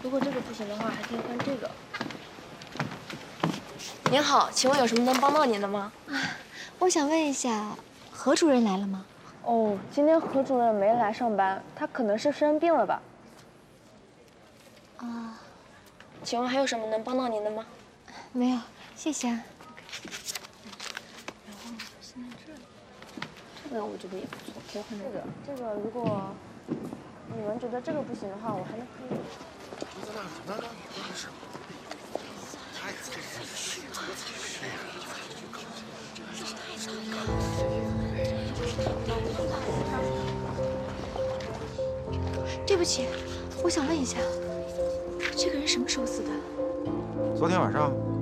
如果这个不行的话，还可以换这个。您好，请问有什么能帮到您的吗？ 我想问一下，何主任来了吗？ 哦，今天何主任没来上班，他可能是生病了吧？ 啊， 请问还有什么能帮到您的吗？ 没有，谢谢啊。 然后现在这个我觉得也不错，可以换这个。这个如果你们觉得这个不行的话，我还能可以。 对不起，我想问一下，这个人什么时候死的？ 昨天晚上。